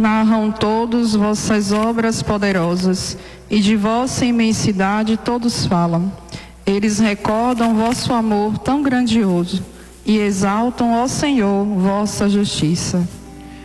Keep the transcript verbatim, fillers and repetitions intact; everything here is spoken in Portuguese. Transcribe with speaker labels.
Speaker 1: Narram todos vossas obras poderosas, e de vossa imensidade todos falam. Eles recordam vosso amor tão grandioso, e exaltam, ó Senhor, vossa justiça.